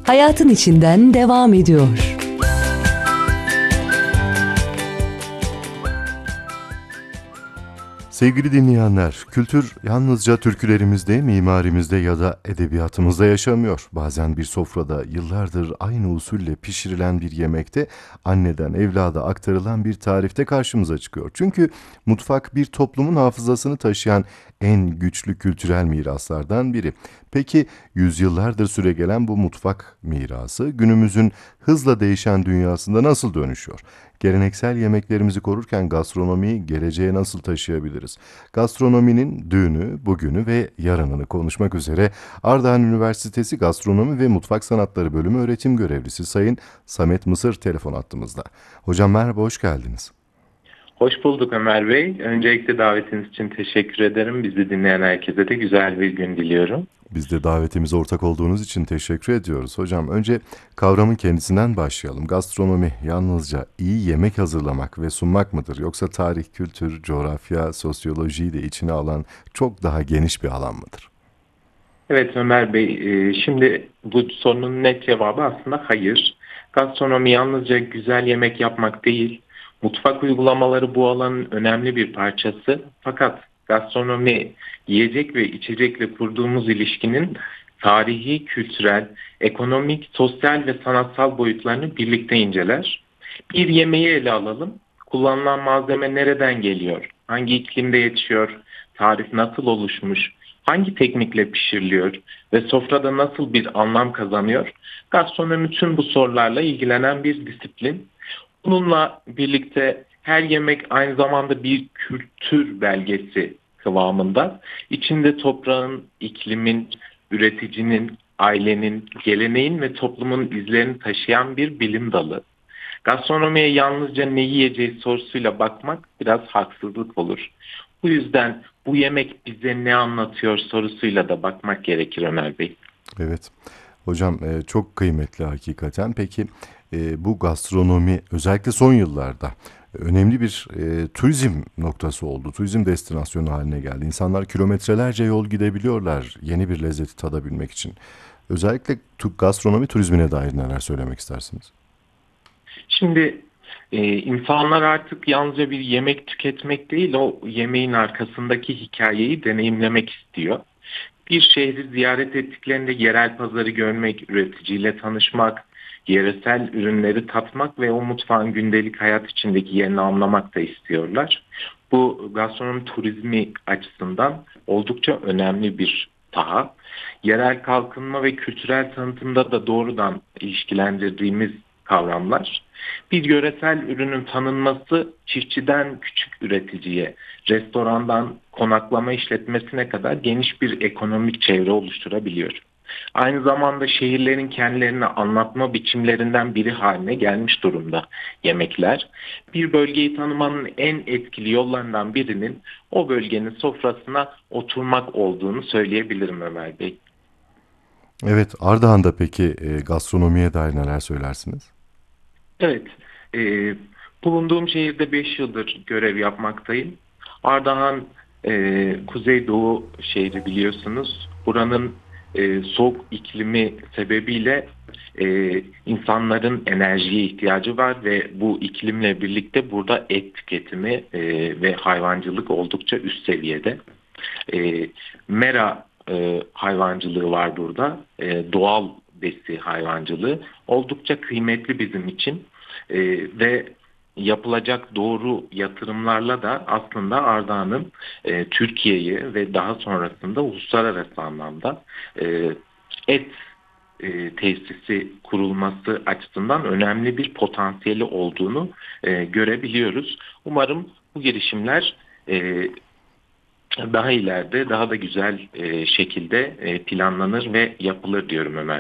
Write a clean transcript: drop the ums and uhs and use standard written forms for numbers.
hayatın içinden devam ediyor. Sevgili dinleyenler, kültür yalnızca türkülerimizde, mimarimizde ya da edebiyatımızda yaşamıyor. Bazen bir sofrada yıllardır aynı usulle pişirilen bir yemekte, anneden evlada aktarılan bir tarifte karşımıza çıkıyor. Çünkü mutfak bir toplumun hafızasını taşıyan en güçlü kültürel miraslardan biri. Peki yüzyıllardır süregelen bu mutfak mirası günümüzün hızla değişen dünyasında nasıl dönüşüyor? Geleneksel yemeklerimizi korurken gastronomiyi geleceğe nasıl taşıyabiliriz? Gastronominin dünü, bugünü ve yarınını konuşmak üzere Ardahan Üniversitesi Gastronomi ve Mutfak Sanatları Bölümü öğretim görevlisi Sayın Samet Mısır telefon attığımızda. Hocam merhaba, hoş geldiniz. Hoş bulduk Ömer Bey. Öncelikle davetiniz için teşekkür ederim. Bizi dinleyen herkese de güzel bir gün diliyorum. Biz de davetimize ortak olduğunuz için teşekkür ediyoruz. Hocam önce kavramın kendisinden başlayalım. Gastronomi yalnızca iyi yemek hazırlamak ve sunmak mıdır? Yoksa tarih, kültür, coğrafya, sosyolojiyi de içine alan çok daha geniş bir alan mıdır? Evet Ömer Bey, şimdi bu sorunun net cevabı aslında hayır. Gastronomi yalnızca güzel yemek yapmak değil, mutfak uygulamaları bu alanın önemli bir parçası. Fakat gastronomi, yiyecek ve içecekle kurduğumuz ilişkinin tarihi, kültürel, ekonomik, sosyal ve sanatsal boyutlarını birlikte inceler. Bir yemeği ele alalım. Kullanılan malzeme nereden geliyor? Hangi iklimde yetişiyor? Tarif nasıl oluşmuş? Hangi teknikle pişiriliyor ve sofrada nasıl bir anlam kazanıyor? Gastronomi tüm bu sorularla ilgilenen bir disiplin. Bununla birlikte her yemek aynı zamanda bir kültür belgesi kıvamında. İçinde toprağın, iklimin, üreticinin, ailenin, geleneğin ve toplumun izlerini taşıyan bir bilim dalı. Gastronomiye yalnızca ne yiyeceğiz sorusuyla bakmak biraz haksızlık olur. Bu yüzden bu yemek bize ne anlatıyor sorusuyla da bakmak gerekir Ömer Bey. Evet. Hocam çok kıymetli hakikaten. Peki bu gastronomi özellikle son yıllarda önemli bir turizm noktası oldu. Turizm destinasyonu haline geldi. İnsanlar kilometrelerce yol gidebiliyorlar yeni bir lezzeti tadabilmek için. Özellikle gastronomi turizmine dair neler söylemek istersiniz? Şimdi insanlar artık yalnızca bir yemek tüketmek değil, o yemeğin arkasındaki hikayeyi deneyimlemek istiyor. Bir şehri ziyaret ettiklerinde yerel pazarı görmek, üreticiyle tanışmak, yöresel ürünleri tatmak ve o mutfağın gündelik hayat içindeki yerini anlamak da istiyorlar. Bu gastronomi turizmi açısından oldukça önemli bir saha. Yerel kalkınma ve kültürel tanıtımda da doğrudan ilişkilendirdiğimiz kavramlar. Bir yöresel ürünün tanınması çiftçiden küçük üreticiye, restorandan konaklama işletmesine kadar geniş bir ekonomik çevre oluşturabiliyor. Aynı zamanda şehirlerin kendilerini anlatma biçimlerinden biri haline gelmiş durumda yemekler. Bir bölgeyi tanımanın en etkili yollarından birinin o bölgenin sofrasına oturmak olduğunu söyleyebilirim Ömer Bey. Evet, Ardahan'da peki gastronomiye dair neler söylersiniz? Evet, e, bulunduğum şehirde 5 yıldır görev yapmaktayım. Ardahan Kuzeydoğu şehri biliyorsunuz. Buranın soğuk iklimi sebebiyle insanların enerjiye ihtiyacı var ve bu iklimle birlikte burada et tüketimi ve hayvancılık oldukça üst seviyede. Mera hayvancılığı var burada. Doğal besi hayvancılığı oldukça kıymetli bizim için. Ve yapılacak doğru yatırımlarla da aslında Ardahan'ın Türkiye'yi ve daha sonrasında uluslararası anlamda et tesisi kurulması açısından önemli bir potansiyeli olduğunu görebiliyoruz. Umarım bu girişimler daha ileride daha da güzel şekilde planlanır ve yapılır diyorum Ömer.